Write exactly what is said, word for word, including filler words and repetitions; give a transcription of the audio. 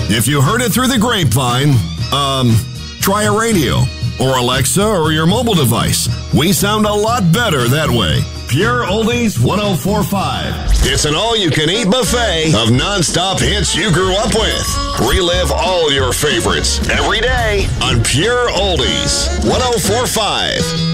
If you heard it through the grapevine, um, try a radio or Alexa or your mobile device. We sound a lot better that way. Pure Oldies one oh four point five. It's an all-you-can-eat buffet of non-stop hits you grew up with. Relive all your favorites every day on Pure Oldies one oh four point five.